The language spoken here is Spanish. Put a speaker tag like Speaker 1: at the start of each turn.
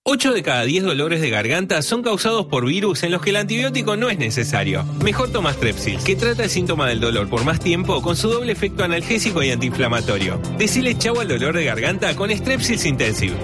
Speaker 1: 8 de cada 10 dolores de garganta son causados por virus en los que el antibiótico no es necesario. Mejor toma Strepsils, que trata el síntoma del dolor por más tiempo con su doble efecto analgésico y antiinflamatorio. Decile chau al dolor de garganta con Strepsils Intensive.